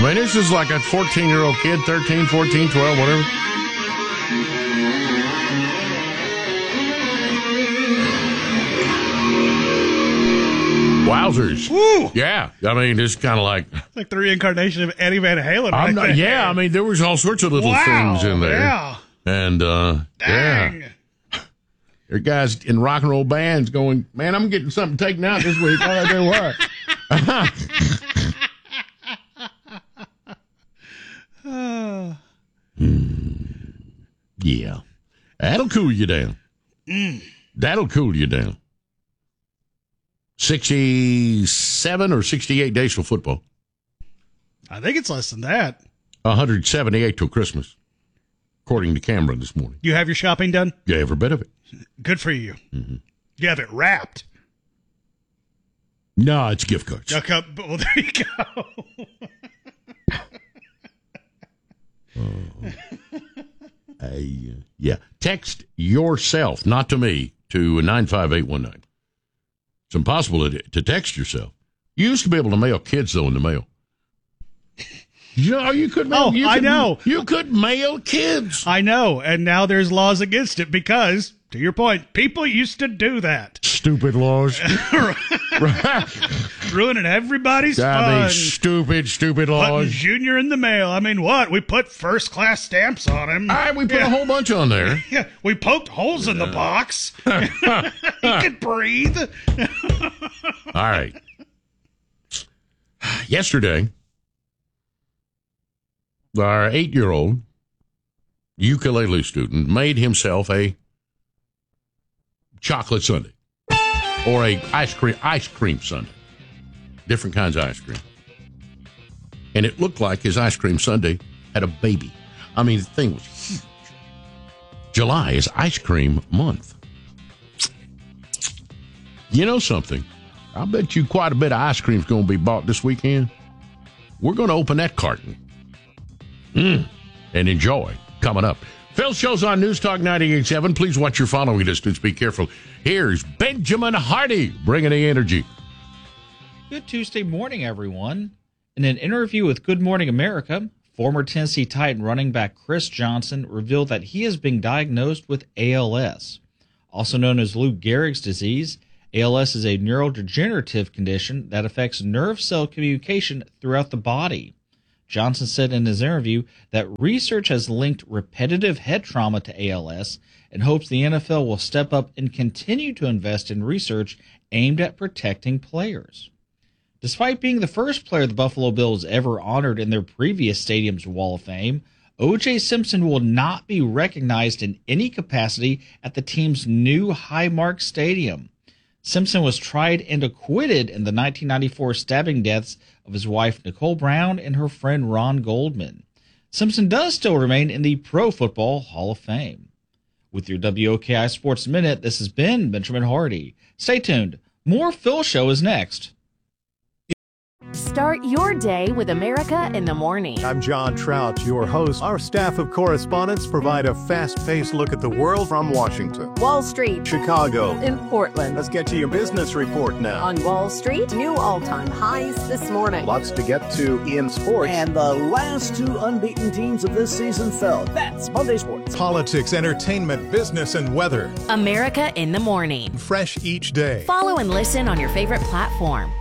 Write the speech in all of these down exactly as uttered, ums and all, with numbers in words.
I mean, this is like a fourteen-year-old kid, thirteen, fourteen, twelve, whatever. Wowzers. Woo. Yeah. I mean, it's kind of like... It's like the reincarnation of Eddie Van Halen. I'm Right not, there. yeah, I mean, there was all sorts of little Wow, things in there. Yeah. And, uh, Dang. yeah. There are guys in rock and roll bands going, man, I'm getting something taken out this week. All I do what? mm, yeah. That'll cool you down. Mm. That'll cool you down. sixty-seven or sixty-eight days till football. I think it's less than that. one hundred seventy-eight till Christmas, according to Cameron this morning. You have your shopping done? Yeah, every bit of it. Good for you. Mm-hmm. You have it wrapped. No, it's gift cards. Okay, well, there you go. oh. I, uh, yeah. Text yourself, not to me, to nine five eight one nine. It's impossible to, to text yourself. You used to be able to mail kids, though, in the mail. You know, you could mail. Oh, you I could, know. You could mail kids. I know, and now there's laws against it because, to your point, people used to do that. Stupid laws. Ruining everybody's I fun. mean, stupid, stupid laws. Putting Junior in the mail. I mean, what? We put first-class stamps on him. All right, we put yeah. a whole bunch on there. Yeah, we poked holes in the box. He could breathe. All right. Yesterday, our eight-year-old ukulele student made himself a chocolate sundae or a ice cream ice cream sundae. Different kinds of ice cream. And it looked like his ice cream sundae had a baby. I mean, the thing was huge. July is ice cream month. You know something? I bet you quite a bit of ice cream is going to be bought this weekend. We're going to open that carton. Mm, and enjoy. Coming up. Phil Show's on News Talk ninety-eight point seven. Please watch your following distance. Be careful. Here's Benjamin Hardy bringing the energy. Good Tuesday morning, everyone. In an interview with Good Morning America, former Tennessee Titan running back Chris Johnson revealed that he has been diagnosed with A L S. Also known as Lou Gehrig's disease, A L S is a neurodegenerative condition that affects nerve cell communication throughout the body. Johnson said in his interview that research has linked repetitive head trauma to A L S and hopes the N F L will step up and continue to invest in research aimed at protecting players. Despite being the first player the Buffalo Bills ever honored in their previous stadium's Wall of Fame, O J Simpson will not be recognized in any capacity at the team's new Highmark Stadium. Simpson was tried and acquitted in the nineteen ninety-four stabbing deaths of his wife Nicole Brown and her friend Ron Goldman. Simpson does still remain in the Pro Football Hall of Fame. With your W O K I Sports Minute, this has been Benjamin Hardy. Stay tuned. More Phil Show is next. Start your day with America in the Morning. I'm John Trout, your host. Our staff of correspondents provide a fast-paced look at the world from Washington, Wall Street, Chicago, in Portland. Let's get to your business report now. On Wall Street, new all-time highs this morning. Lots to get to in sports. And the last two unbeaten teams of this season fell. That's Monday Sports. Politics, entertainment, business, and weather. America in the Morning. Fresh each day. Follow and listen on your favorite platform.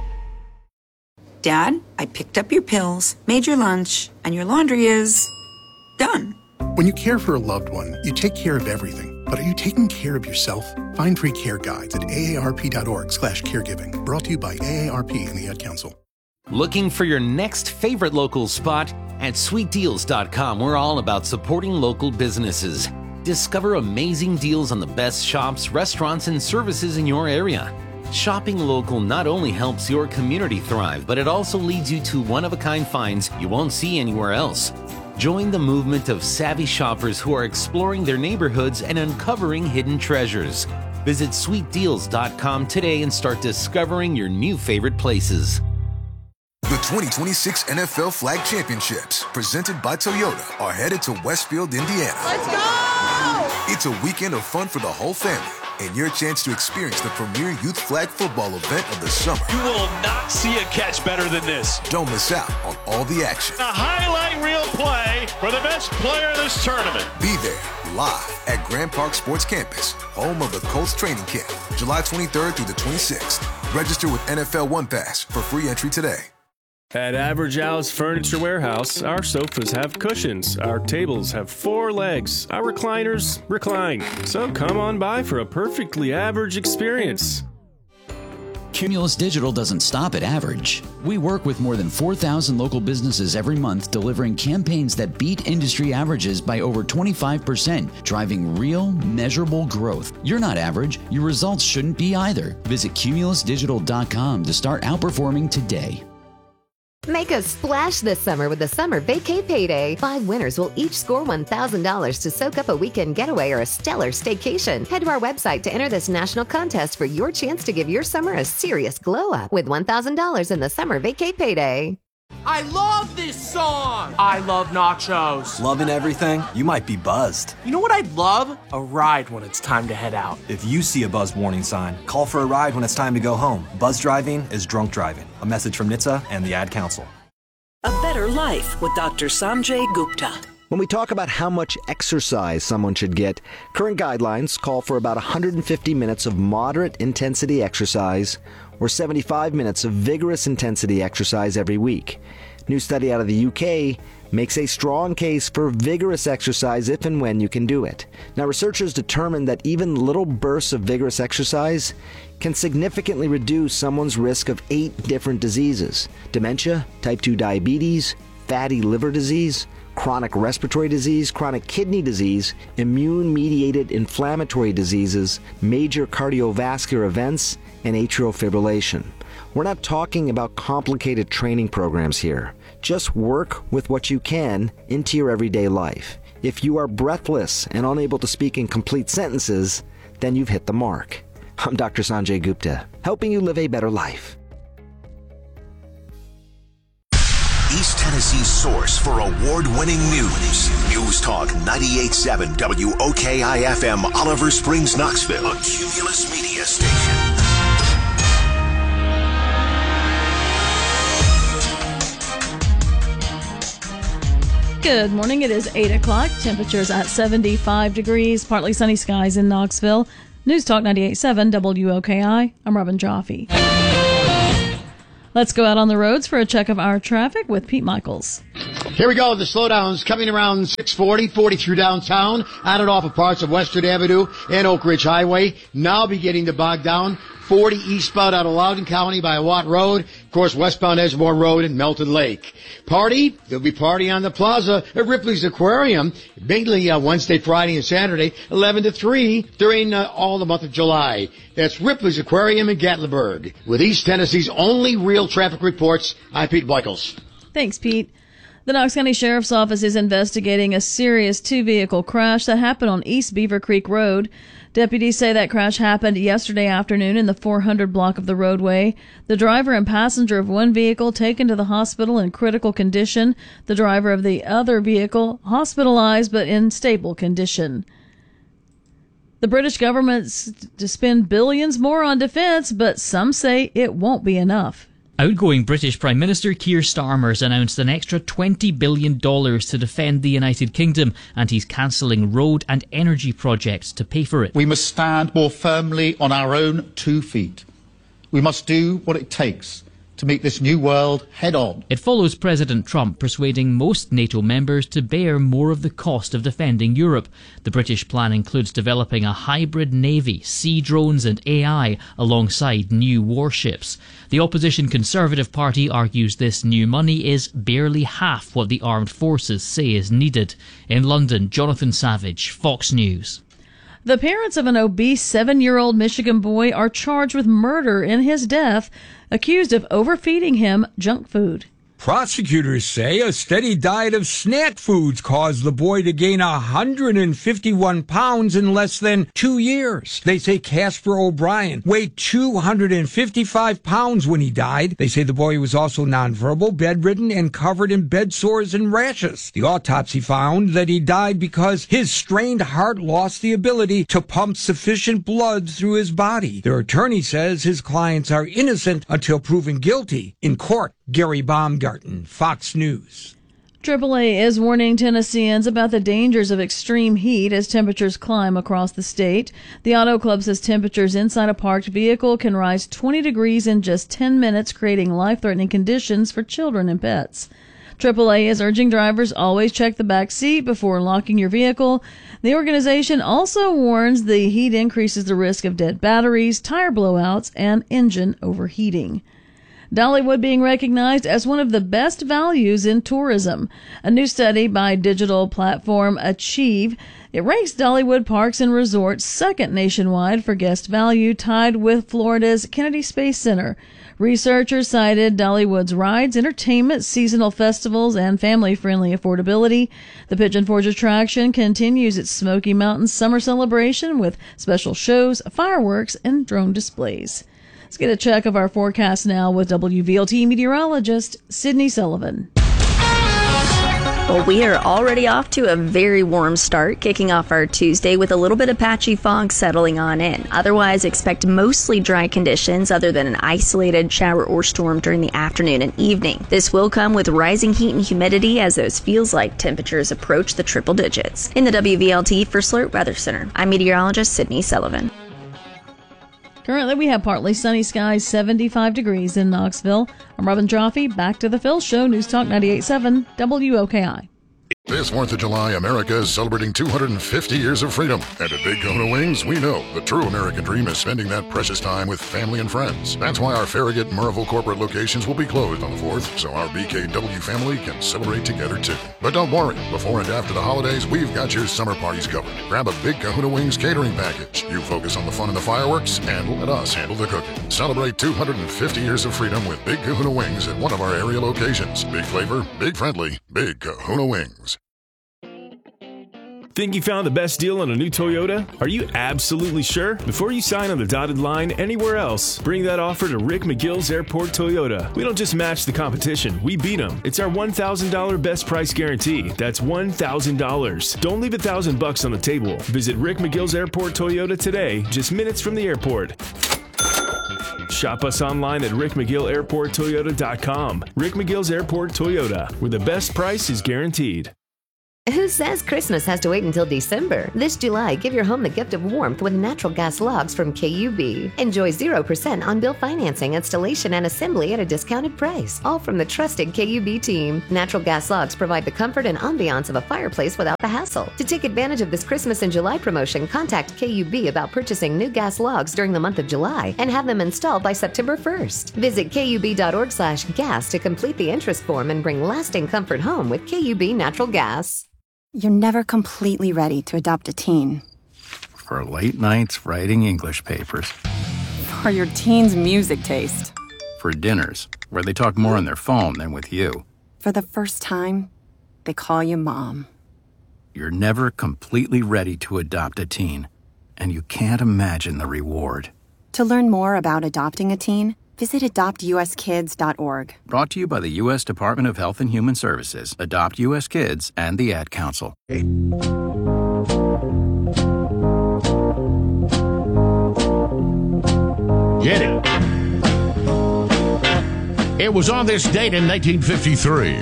Dad, I picked up your pills, made your lunch, and your laundry is done. When you care for a loved one, you take care of everything. But are you taking care of yourself? Find free care guides at A A R P dot org slash caregiving. Brought to you by A A R P and the Ad Council. Looking for your next favorite local spot? At sweet deals dot com, we're all about supporting local businesses. Discover amazing deals on the best shops, restaurants, and services in your area. Shopping local not only helps your community thrive, but it also leads you to one-of-a-kind finds you won't see anywhere else. Join the movement of savvy shoppers who are exploring their neighborhoods and uncovering hidden treasures. Visit sweet deals dot com today and start discovering your new favorite places. The twenty twenty-six N F L Flag Championships, presented by Toyota, are headed to Westfield, Indiana. Let's go! It's a weekend of fun for the whole family, and your chance to experience the premier youth flag football event of the summer. You will not see a catch better than this. Don't miss out on all the action. A highlight reel play for the best player of this tournament. Be there live at Grand Park Sports Campus, home of the Colts training camp, July twenty-third through the twenty-sixth. Register with N F L One Pass for free entry today. At Average Al's Furniture Warehouse, our sofas have cushions, our tables have four legs, our recliners recline. So come on by for a perfectly average experience. Cumulus Digital doesn't stop at average. We work with more than four thousand local businesses every month, delivering campaigns that beat industry averages by over twenty-five percent, driving real, measurable growth. You're not average. Your results shouldn't be either. Visit cumulus digital dot com to start outperforming today. Make a splash this summer with the Summer Vacay Payday. Five winners will each score one thousand dollars to soak up a weekend getaway or a stellar staycation. Head to our website to enter this national contest for your chance to give your summer a serious glow up with one thousand dollars in the Summer Vacay Payday. I love this song! I love nachos. Loving everything? You might be buzzed. You know what I'd love? A ride when it's time to head out. If you see a buzz warning sign, call for a ride when it's time to go home. Buzz driving is drunk driving. A message from N H T S A and the Ad Council. A better life with Doctor Sanjay Gupta. When we talk about how much exercise someone should get, current guidelines call for about one hundred fifty minutes of moderate intensity exercise or seventy-five minutes of vigorous intensity exercise every week. New study out of the U K makes a strong case for vigorous exercise if and when you can do it. Now, researchers determined that even little bursts of vigorous exercise can significantly reduce someone's risk of eight different diseases: dementia, type two diabetes, fatty liver disease, chronic respiratory disease, chronic kidney disease, immune-mediated inflammatory diseases, major cardiovascular events, and atrial fibrillation. We're not talking about complicated training programs here. Just work with what you can into your everyday life. If you are breathless and unable to speak in complete sentences, then you've hit the mark. I'm Doctor Sanjay Gupta, helping you live a better life. East Tennessee's source for award-winning news. News Talk ninety-eight point seven W O K I F M, Oliver Springs, Knoxville, a Cumulus Media Station. Good morning. It is eight o'clock. Temperatures at seventy-five degrees. Partly sunny skies in Knoxville. News Talk ninety-eight point seven W O K I. I'm Robin Jaffe. Let's go out on the roads for a check of our traffic with Pete Michaels. Here we go. The slowdowns coming around six forty, forty through downtown, on and off of parts of Western Avenue and Oak Ridge Highway. Now beginning to bog down. forty eastbound out of Loudoun County by Watt Road. Of course, westbound Edgemoor Road and Melton Lake. Party, there'll be party on the plaza at Ripley's Aquarium, mainly uh, Wednesday, Friday, and Saturday, eleven to three during uh, all the month of July. That's Ripley's Aquarium in Gatlinburg. With East Tennessee's only real traffic reports, I'm Pete Michaels. Thanks, Pete. The Knox County Sheriff's Office is investigating a serious two-vehicle crash that happened on East Beaver Creek Road. Deputies say that crash happened yesterday afternoon in the four hundred block of the roadway. The driver and passenger of one vehicle taken to the hospital in critical condition. The driver of the other vehicle hospitalized but in stable condition. The British government's to spend billions more on defense, but some say it won't be enough. Outgoing British Prime Minister Keir Starmer has announced an extra twenty billion dollars to defend the United Kingdom, and he's cancelling road and energy projects to pay for it. We must stand more firmly on our own two feet. We must do what it takes to meet this new world head-on. It follows President Trump persuading most NATO members to bear more of the cost of defending Europe. The British plan includes developing a hybrid navy, sea drones and A I alongside new warships. The opposition Conservative Party argues this new money is barely half what the armed forces say is needed. In London, Jonathan Savage, Fox News. The parents of an obese seven-year-old Michigan boy are charged with murder in his death, accused of overfeeding him junk food. Prosecutors say a steady diet of snack foods caused the boy to gain one hundred fifty-one pounds in less than two years. They say Casper O'Brien weighed two hundred fifty-five pounds when he died. They say the boy was also nonverbal, bedridden, and covered in bed sores and rashes. The autopsy found that he died because his strained heart lost the ability to pump sufficient blood through his body. Their attorney says his clients are innocent until proven guilty in court. Gary Baumgarten, Fox News. triple A is warning Tennesseans about the dangers of extreme heat as temperatures climb across the state. The Auto Club says temperatures inside a parked vehicle can rise twenty degrees in just ten minutes, creating life-threatening conditions for children and pets. triple A is urging drivers always check the back seat before locking your vehicle. The organization also warns the heat increases the risk of dead batteries, tire blowouts, and engine overheating. Dollywood being recognized as one of the best values in tourism. A new study by digital platform Achieve, it ranks Dollywood Parks and Resorts second nationwide for guest value, tied with Florida's Kennedy Space Center. Researchers cited Dollywood's rides, entertainment, seasonal festivals, and family-friendly affordability. The Pigeon Forge attraction continues its Smoky Mountains summer celebration with special shows, fireworks, and drone displays. Let's get a check of our forecast now with W V L T meteorologist Sydney Sullivan. Well, we are already off to a very warm start, kicking off our Tuesday with a little bit of patchy fog settling on in. Otherwise, expect mostly dry conditions other than an isolated shower or storm during the afternoon and evening. This will come with rising heat and humidity as those feels-like temperatures approach the triple digits. In the W V L T First Alert Weather Center, I'm meteorologist Sydney Sullivan. Currently, we have partly sunny skies, seventy-five degrees in Knoxville. I'm Robin Jaffe. Back to the Phil Show, News Talk ninety-eight point seven W O K I. This fourth of July, America is celebrating two hundred fifty years of freedom. And at Big Kahuna Wings, we know the true American dream is spending that precious time with family and friends. That's why our Farragut and Murrayville corporate locations will be closed on the fourth, so our B K W family can celebrate together too. But don't worry, before and after the holidays, we've got your summer parties covered. Grab a Big Kahuna Wings catering package. You focus on the fun and the fireworks, and let us handle the cooking. Celebrate two hundred fifty years of freedom with Big Kahuna Wings at one of our area locations. Big flavor, big friendly, Big Kahuna Wings. Think you found the best deal on a new Toyota? Are you absolutely sure? Before you sign on the dotted line anywhere else, bring that offer to Rick McGill's Airport Toyota. We don't just match the competition, we beat them. It's our one thousand dollars best price guarantee. That's one thousand dollars. Don't leave a thousand bucks on the table. Visit Rick McGill's Airport Toyota today, just minutes from the airport. Shop us online at rick mcgill airport toyota dot com. Rick McGill's Airport Toyota, where the best price is guaranteed. Who says Christmas has to wait until December? This July, give your home the gift of warmth with natural gas logs from K U B. Enjoy zero percent on-bill financing, installation, and assembly at a discounted price. All from the trusted K U B team. Natural gas logs provide the comfort and ambiance of a fireplace without the hassle. To take advantage of this Christmas and July promotion, contact K U B about purchasing new gas logs during the month of July and have them installed by September first. Visit kub.org slash gas to complete the interest form and bring lasting comfort home with K U B Natural Gas. You're never completely ready to adopt a teen. For late nights writing English papers. For your teen's music taste. For dinners, where they talk more on their phone than with you. For the first time, they call you mom. You're never completely ready to adopt a teen, and you can't imagine the reward. To learn more about adopting a teen, visit adopt u s kids dot org. Brought to you by the U S Department of Health and Human Services, Adopt U S Kids, and the Ad Council. Get it. It was on this date in nineteen fifty-three.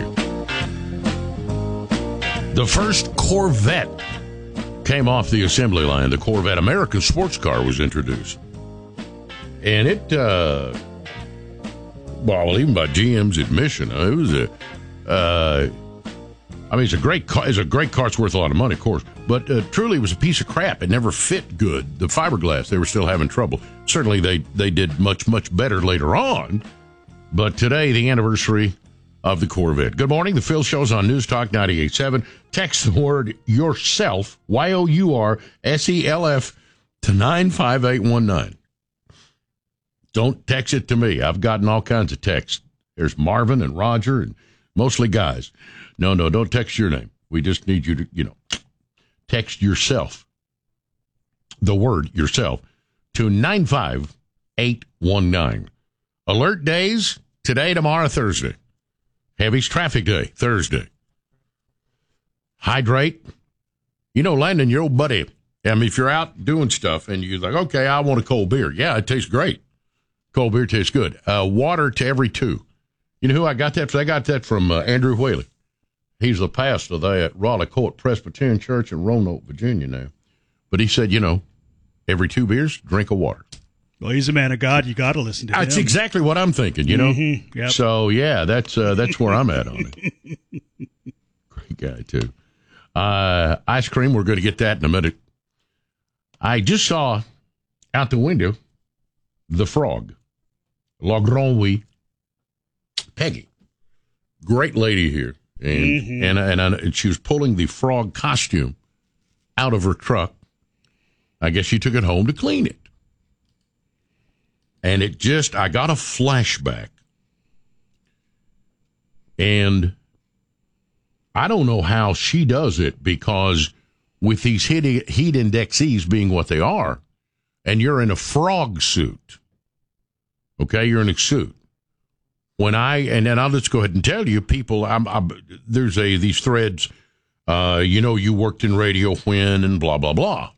The first Corvette came off the assembly line. The Corvette, American sports car, was introduced. And it, uh, well, even by G M's admission, it was a, uh, I mean, it's a great car. It's a great car. It's worth a lot of money, of course. But uh, truly, it was a piece of crap. It never fit good. The fiberglass, they were still having trouble. Certainly, they, they did much, much better later on. But today, the anniversary of the Corvette. Good morning. The Phil Show's on News Talk ninety-eight point seven. Text the word yourself, Y O U R S E L F, to nine five eight one nine. Don't text it to me. I've gotten all kinds of texts. There's Marvin and Roger and mostly guys. No, no, don't text your name. We just need you to, you know, text yourself, the word yourself, to nine five eight one nine. Alert days, today, tomorrow, Thursday. Heavy's traffic day, Thursday. Hydrate. You know, Landon, your old buddy, I mean, if you're out doing stuff and you're like, okay, I want a cold beer. Yeah, it tastes great. Cold beer tastes good. Uh, water to every two. You know who I got that from? I got that from uh, Andrew Whaley. He's the pastor there at Raleigh Court Presbyterian Church in Roanoke, Virginia now. But he said, you know, every two beers, drink of water. Well, he's a man of God. You got to listen to him. That's exactly what I'm thinking, you know? Mm-hmm. Yep. So, yeah, that's uh, that's where I'm at on it. Great guy, too. Uh, ice cream, we're going to get that in a minute. I just saw out the window the frog, La Grenouille, Peggy. Great lady here. And, mm-hmm. and, and, and she was pulling the frog costume out of her truck. I guess she took it home to clean it. And it just, I got a flashback. And I don't know how she does it, because with these heat, heat indexes being what they are, and you're in a frog suit, okay, you're in a suit. When I, and then I'll just go ahead and tell you, people, I'm, I'm, there's a, these threads, uh, you know, you worked in radio when, and blah, blah, blah.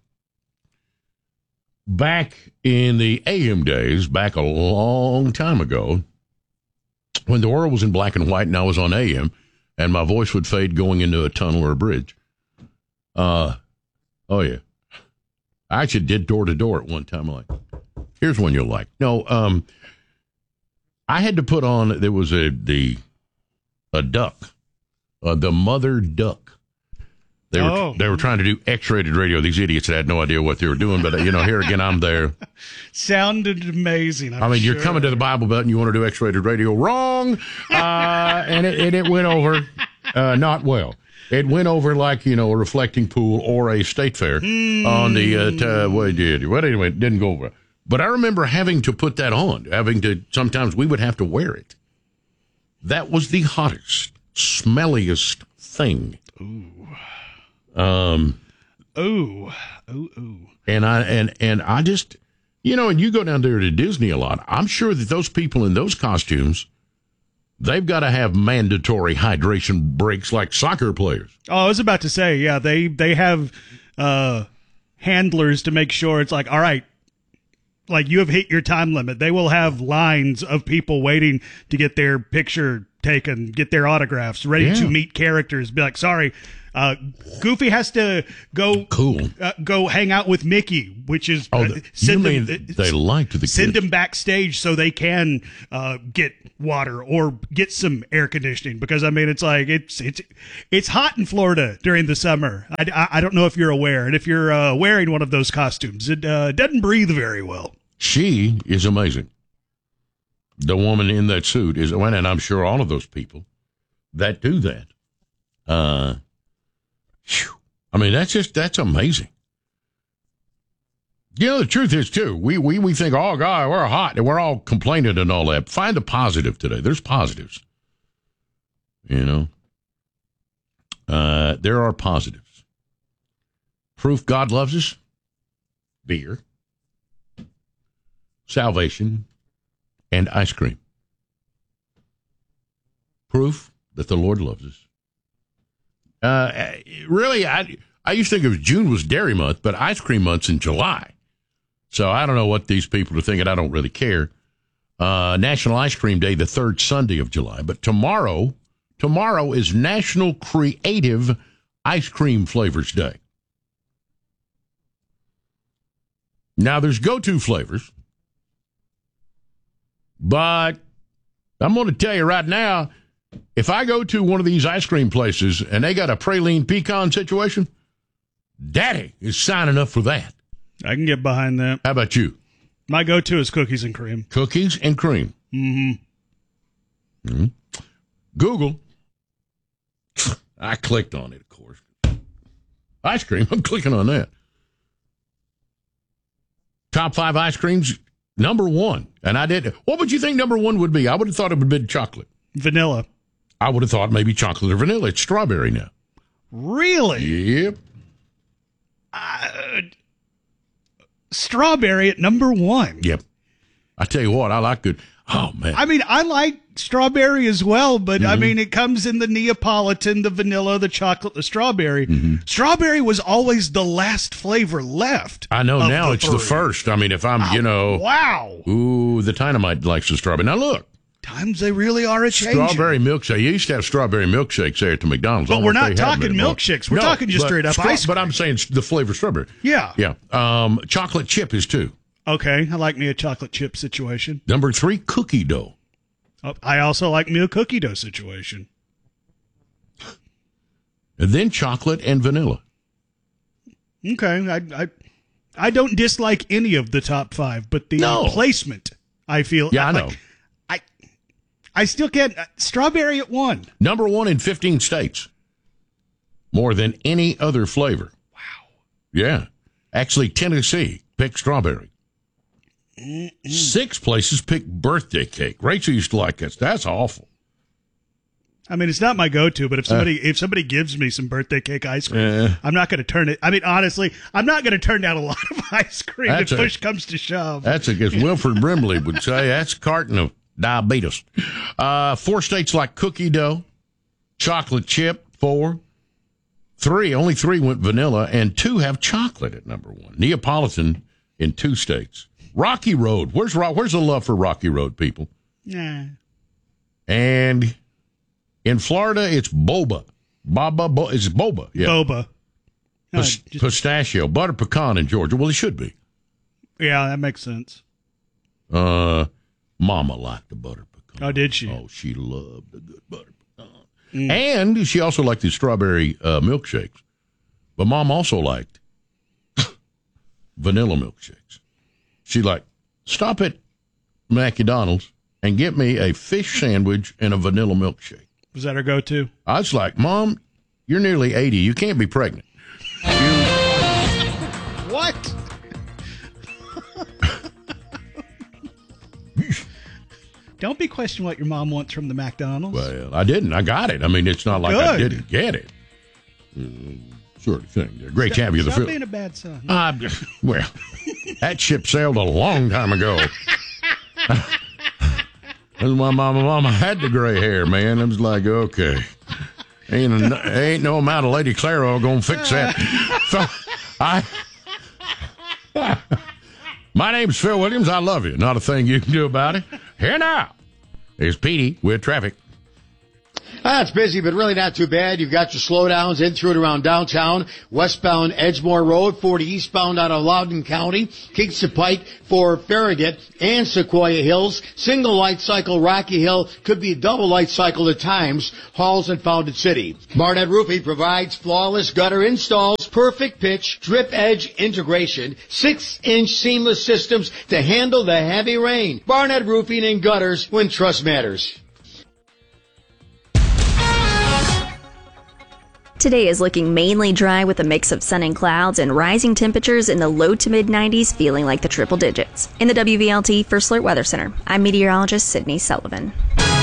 Back in the A M days, back a long time ago, when the world was in black and white and I was on A M, and my voice would fade going into a tunnel or a bridge. Uh, oh, yeah. I actually did door-to-door at one time. I'm like, here's one you'll like. No, um... I had to put on, there was a the a duck, uh, the mother duck. They were oh. they were trying to do X-rated radio. These idiots had no idea what they were doing, but, you know, here again, I'm there. Sounded amazing, I'm I mean, sure. You're coming to the Bible Belt and you want to do X-rated radio. Wrong! Uh, and, it, and it went over uh, not well. It went over like, you know, a reflecting pool or a state fair mm. on the, uh, t- well, it did. Well, anyway, it didn't go over. But I remember having to put that on, having to, sometimes we would have to wear it. That was the hottest, smelliest thing. Ooh. Um. Ooh. Ooh, ooh. And I, and, and I just, you know, and you go down there to Disney a lot. I'm sure that those people in those costumes, they've got to have mandatory hydration breaks like soccer players. Oh, I was about to say, yeah, they, they have, uh, handlers to make sure it's like, all right, like you have hit your time limit. They will have lines of people waiting to get their picture taken, get their autographs, ready yeah. to meet characters. Be like, sorry, uh, Goofy has to go cool. uh, go hang out with Mickey, which is oh, uh, the, send you them, mean they like to the send kids. them backstage so they can uh, get water or get some air conditioning, because I mean it's like it's it's it's hot in Florida during the summer. I, I, I don't know if you're aware, and if you're uh, wearing one of those costumes, it uh, doesn't breathe very well. She is amazing. The woman in that suit is, and I'm sure all of those people that do that. Uh, whew, I mean, that's just, that's amazing. You know, the truth is, too, we, we, we think, oh, God, we're hot, and we're all complaining and all that. Find the positive today. There's positives. You know? Uh, there are positives. Proof God loves us? Beer. Salvation, and ice cream. Proof that the Lord loves us. Uh, really, I I used to think of June was Dairy Month, but ice cream month's in July. So I don't know what these people are thinking. I don't really care. Uh, National Ice Cream Day, the third Sunday of July. But tomorrow, tomorrow is National Creative Ice Cream Flavors Day. Now, there's go-to flavors. But I'm going to tell you right now, if I go to one of these ice cream places and they got a praline pecan situation, Daddy is signing up for that. I can get behind that. How about you? My go-to is cookies and cream. Cookies and cream. Mm-hmm. Mm-hmm. Google. I clicked on it, of course. Ice cream. I'm clicking on that. Top five ice creams. Number one, and I did. What would you think number one would be? I would have thought it would have been chocolate. Vanilla. I would have thought maybe chocolate or vanilla. It's strawberry now. Really? Yep. Uh, strawberry at number one. Yep. I tell you what, I like good. Oh, man. I mean, I like strawberry as well, but mm-hmm. I mean, it comes in the Neapolitan, the vanilla, the chocolate, the strawberry. Mm-hmm. Strawberry was always the last flavor left. I know. Now the it's three. The first. I mean, if I'm, oh, you know. Wow. Ooh, the Dynamite likes the strawberry. Now, look, Times they really are a change. Strawberry milkshake. You used to have strawberry milkshakes there at the McDonald's. But we're not talking milkshakes. We're no, talking just straight up stra- ice cream. But I'm saying the flavor strawberry. Yeah. Yeah. Um, chocolate chip is two. Okay. I like me a chocolate chip situation. Number three, cookie dough. Oh, I also like me a cookie dough situation. And then chocolate and vanilla. Okay. I I, I don't dislike any of the top five, but the No. placement, I feel. Yeah, I like, know. I, I still can't. uh, Strawberry at one. Number one in fifteen states. More than any other flavor. Wow. Yeah. Actually, Tennessee picked strawberry. Mm-mm. Six places picked birthday cake. Rachel used to like that. That's awful. I mean, it's not my go-to, but if somebody if somebody gives me some birthday cake ice cream, Uh, I'm not going to turn it. I mean, honestly, I'm not going to turn down a lot of ice cream if That's a- push comes to shove. That's a, as Wilford Brimley would say, that's a carton of diabetes. Uh, four states like cookie dough, chocolate chip, four. Three, only three went vanilla, and two have chocolate at number one. Neapolitan in two states. Rocky Road. Where's Ro- Where's the love for Rocky Road, people? Nah. And in Florida, it's boba. Baba, bo- it's boba. Yeah. Boba. No, Pis- just- pistachio. Butter pecan in Georgia. Well, it should be. Yeah, that makes sense. Uh, Mama liked the butter pecan. Oh, did she? Oh, she loved the good butter pecan. Mm. And she also liked the strawberry uh, milkshakes. But Mom also liked vanilla milkshakes. She liked, stop at McDonald's and get me a fish sandwich and a vanilla milkshake. Was that her go-to? I was like, Mom, you're nearly eighty. You can't be pregnant. What? Don't be questioning what your mom wants from the McDonald's. Well, I didn't. I got it. I mean, it's not like I Good. didn't get it. Uh, sort of thing. They're great to have you. The Stop fil- being a bad son. Uh, well, that ship sailed a long time ago. That's why my mama had the gray hair, man. I was like, okay. Ain't, a, ain't no amount of Lady Claro going to fix that. So, I... My name's Phil Williams. I love you. Not a thing you can do about it. Here now is Petey with traffic. Ah, it's busy, but really not too bad. You've got your slowdowns in through and around downtown, westbound Edgemore Road, forty eastbound out of Loudoun County, Kingston Pike for Farragut and Sequoia Hills. Single light cycle Rocky Hill could be double light cycle at times. Halls and Fountain City. Barnett Roofing provides flawless gutter installs, perfect pitch, drip edge integration, six inch seamless systems to handle the heavy rain. Barnett Roofing and Gutters, when trust matters. Today is looking mainly dry with a mix of sun and clouds and rising temperatures in the low to mid nineties, feeling like the triple digits. In the W V L T First Alert Weather Center, I'm meteorologist Sydney Sullivan.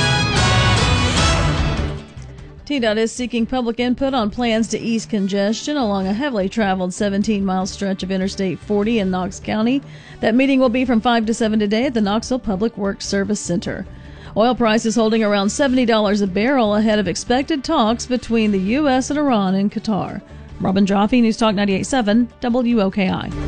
T DOT is seeking public input on plans to ease congestion along a heavily traveled seventeen mile stretch of Interstate forty in Knox County. That meeting will be from five to seven today at the Knoxville Public Works Service Center. Oil prices holding around seventy dollars a barrel ahead of expected talks between the U S and Iran and Qatar. Robin Jaffe, News Talk ninety-eight point seven, W O K I.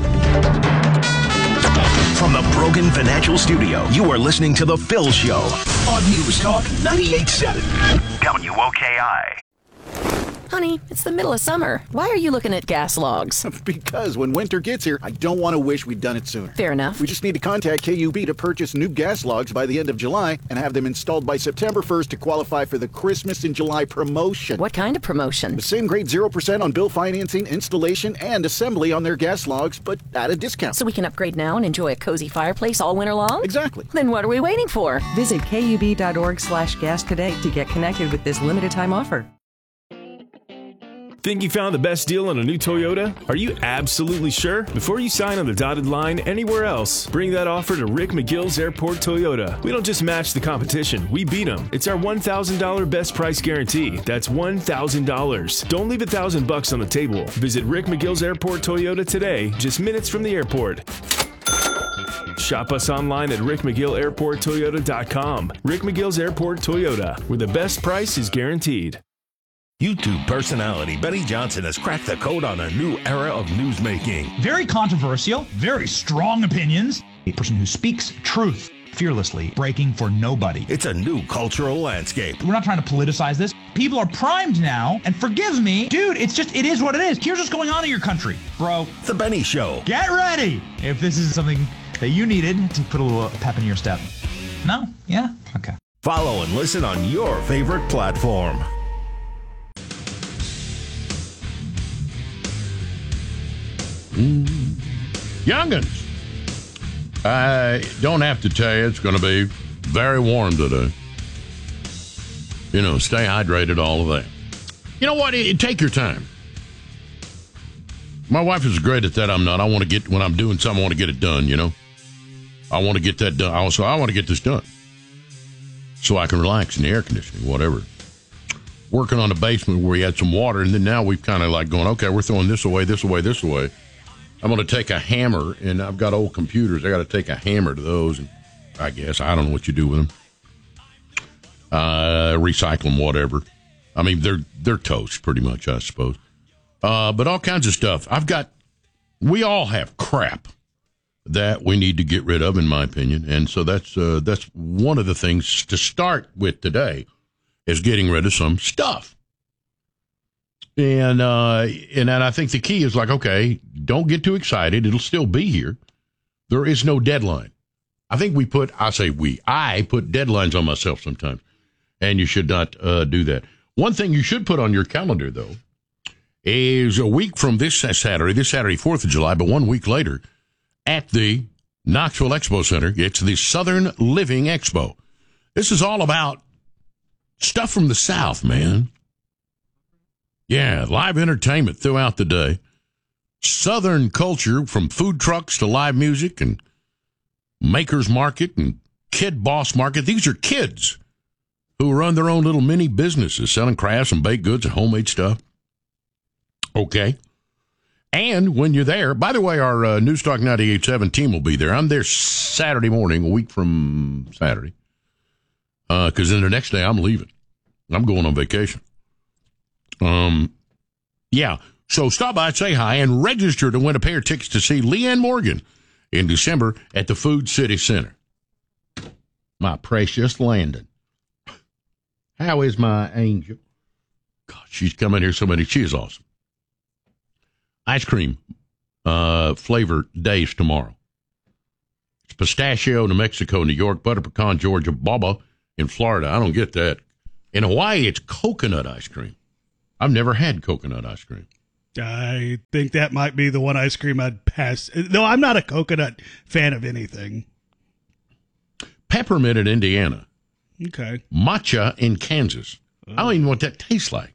From the Brogan Financial Studio, you are listening to The Phil Show on News Talk ninety-eight point seven, W O K I. Honey, it's the middle of summer. Why are you looking at gas logs? Because when winter gets here, I don't want to wish we'd done it sooner. Fair enough. We just need to contact K U B to purchase new gas logs by the end of July and have them installed by September first to qualify for the Christmas in July promotion. What kind of promotion? The same grade zero percent on bill financing, installation, and assembly on their gas logs, but at a discount. So we can upgrade now and enjoy a cozy fireplace all winter long? Exactly. Then what are we waiting for? Visit kub.org slash gas today to get connected with this limited time offer. Think you found the best deal on a new Toyota? Are you absolutely sure? Before you sign on the dotted line anywhere else, bring that offer to Rick McGill's Airport Toyota. We don't just match the competition, we beat them. It's our one thousand dollars best price guarantee. That's one thousand dollars. Don't leave a thousand bucks on the table. Visit Rick McGill's Airport Toyota today, just minutes from the airport. Shop us online at rick mcgill airport toyota dot com. Rick McGill's Airport Toyota, where the best price is guaranteed. YouTube personality Benny Johnson has cracked the code on a new era of newsmaking. Very controversial, very strong opinions, a person who speaks truth. fearlessly, breaking for nobody. It's a new cultural landscape. We're not trying to politicize this. People are primed now, and forgive me, dude, it's just, it is what it is. Here's what's going on in your country, bro. The Benny Show. Get ready if this is something that you needed to put a little pep in your step. No? Yeah? Okay. Follow and listen on your favorite platform. Mm. Young'uns, I don't have to tell you it's going to be very warm today. You know, stay hydrated, all of that. You know what? It, take your time. My wife is great at that. I'm not. I want to get, when I'm doing something, I want to get it done, you know? I want to get that done. Also, I want to get this done so I can relax in the air conditioning, whatever. Working on the basement where we had some water, and then now we've kind of like going, okay, we're throwing this away, this away, this away. I'm going to take a hammer, and I've got old computers. I got to take a hammer to those, and I guess I don't know what you do with them. Uh, recycle them, whatever. I mean, they're they're toast, pretty much, I suppose. Uh, but all kinds of stuff. I've got. We all have crap that we need to get rid of, in my opinion, and so that's uh, that's one of the things to start with today is getting rid of some stuff. And uh, and and I think the key is like, okay, don't get too excited. It'll still be here. There is no deadline. I think we put, I say we, I put deadlines on myself sometimes, and you should not uh, do that. One thing you should put on your calendar, though, is a week from this Saturday, this Saturday, fourth of July, but one week later, at the Knoxville Expo Center, it's the Southern Living Expo. This is all about stuff from the South, man. Yeah, live entertainment throughout the day. Southern culture, from food trucks to live music and Makers Market and Kid Boss Market. These are kids who run their own little mini businesses selling crafts and baked goods and homemade stuff. Okay. And when you're there, by the way, our uh, Newstalk ninety-eight point seven team will be there. I'm there Saturday morning, a week from Saturday, because uh, then the next day I'm leaving. I'm going on vacation. Um, yeah. So stop by, say hi, and register to win a pair of tickets to see Leanne Morgan in December at the Food City Center. My precious Landon. How is my angel? God, she's coming here so many. She is awesome. Ice cream uh, flavor days tomorrow. It's pistachio, New Mexico, New York, butter pecan, Georgia, baba in Florida. I don't get that. In Hawaii, it's coconut ice cream. I've never had coconut ice cream. I think that might be the one ice cream I'd pass. No, I'm not a coconut fan of anything. Peppermint in Indiana. Okay. Matcha in Kansas. Oh. I don't even know what that tastes like.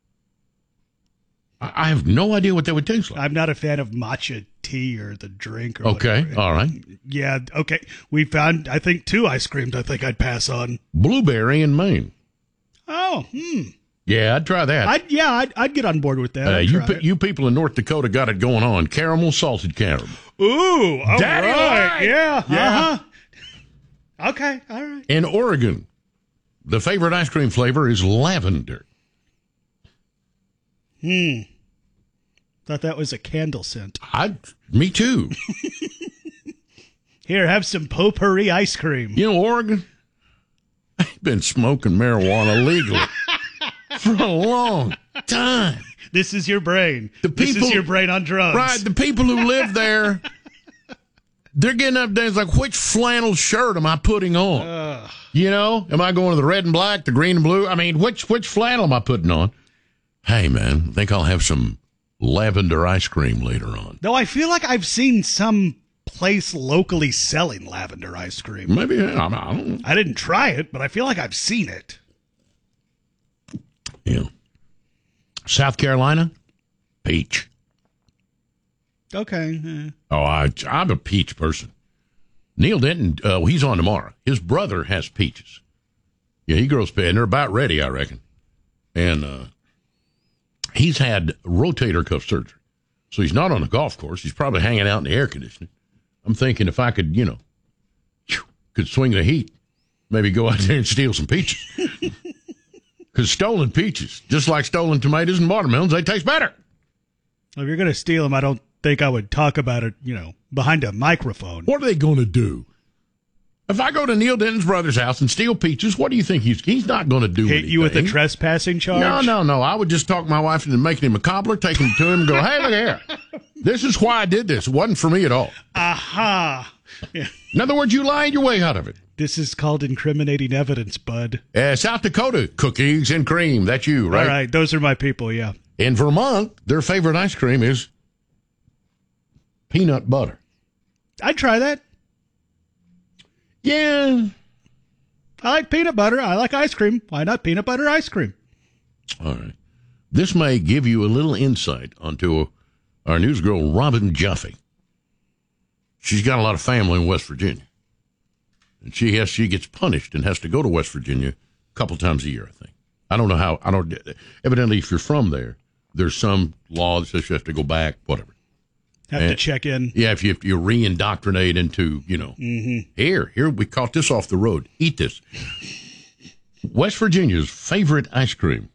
I, I have no idea what that would taste like. I'm not a fan of matcha tea or the drink. Or okay, whatever. All right. Yeah, okay. We found, I think, two ice creams I think I'd pass on. Blueberry in Maine. Oh, hmm. Yeah, I'd try that. I'd, yeah, I'd, I'd get on board with that. Uh, you pe- you people in North Dakota got it going on. Caramel, salted caramel. Ooh, all Daddy right. right. Yeah, yeah. Uh-huh. Okay, all right. In Oregon, the favorite ice cream flavor is lavender. Hmm. Thought that was a candle scent. I, me too. Here, have some potpourri ice cream. You know, Oregon, I've been smoking marijuana legally for a long time. This is your brain. The people, this is your brain on drugs. Right, the people who live there, they're getting up there. It's like, which flannel shirt am I putting on? Uh, you know, am I going to the red and black, the green and blue? I mean, which which flannel am I putting on? Hey, man, I think I'll have some lavender ice cream later on. No, I feel like I've seen some place locally selling lavender ice cream. Maybe, I don't know. I didn't try it, but I feel like I've seen it. Yeah. South Carolina, peach. Okay. Yeah. Oh, I, I'm a peach person. Neil Denton, uh, well, he's on tomorrow. His brother has peaches. Yeah, he grows peaches, and they're about ready, I reckon. And uh, he's had rotator cuff surgery. So he's not on the golf course. He's probably hanging out in the air conditioning. I'm thinking if I could, you know, could swing the heat, maybe go out there and steal some peaches. Because stolen peaches, just like stolen tomatoes and watermelons, they taste better. Well, if you're going to steal them, I don't think I would talk about it, you know, behind a microphone. What are they going to do? If I go to Neil Denton's brother's house and steal peaches, what do you think he's he's not going to do? Hit anything. you with a trespassing charge? No, no, no. I would just talk my wife into making him a cobbler, take him to him, and go, "Hey, look here. This is why I did this. It wasn't for me at all." Aha. Yeah. In other words, you lied your way out of it. This is called incriminating evidence, bud. Uh, South Dakota, cookies and cream. That's you, right? All right, those are my people, yeah. In Vermont, their favorite ice cream is peanut butter. I'd try that. Yeah. I like peanut butter. I like ice cream. Why not peanut butter ice cream? All right. This may give you a little insight onto our news girl, Robin Jaffe. She's got a lot of family in West Virginia. And she has she gets punished and has to go to West Virginia a couple times a year, I think. I don't know how. I don't. Evidently, if you're from there, there's some law that says you have to go back, whatever. Have and, to check in. Yeah, if you, if you re-indoctrinate into, you know, mm-hmm. here, here, we caught this off the road. Eat this. West Virginia's favorite ice cream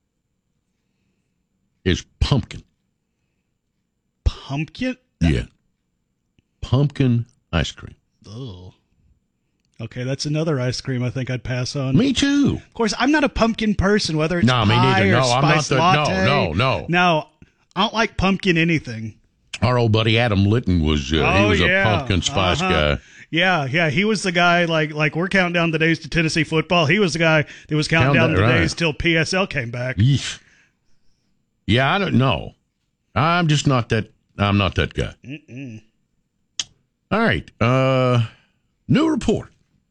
is pumpkin. Pumpkin? Yeah. Pumpkin ice cream. Oh. Okay, that's another ice cream I think I'd pass on. Me too. Of course, I'm not a pumpkin person, whether it's no, pie me neither. or No, I'm not spiced the, latte. No, no, no. No, I don't like pumpkin anything. Our old buddy Adam Litton was uh, oh, he was yeah. a pumpkin spice uh-huh. guy. Yeah, yeah, he was the guy like like we're counting down the days to Tennessee football. He was the guy that was counting Count down that, the right. days till P S L came back. Yeesh. Yeah, I don't know. I'm just not that. I'm not that guy. Mm-mm. All right, uh, new report,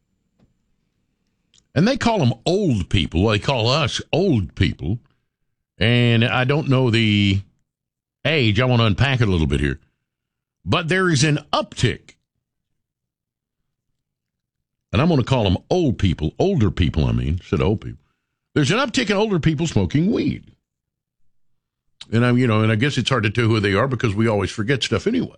and they call them old people. They call us old people, and I don't know the age. I want to unpack it a little bit here, but there is an uptick, and I'm going to call them old people, older people. I mean, said old people. There's an uptick in older people smoking weed, and I'm, you know, and I guess it's hard to tell who they are because we always forget stuff anyway.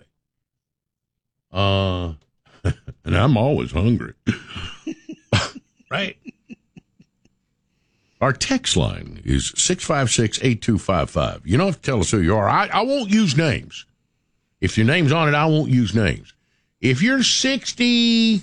Uh, and I'm always hungry. Right. Our text line is six five six, eight two five five. You don't have to tell us who you are. I, I won't use names. If your name's on it, I won't use names. If you're sixty-five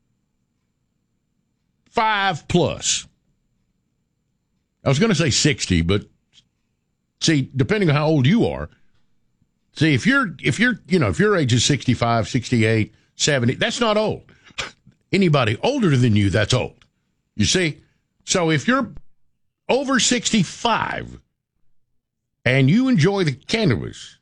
plus, I was going to say sixty, but see, depending on how old you are, see, if you're, if you're, you know, if your age is sixty-five, sixty-eight, seventy, that's not old. Anybody older than you, that's old. You see? So if you're over sixty-five and you enjoy the cannabis,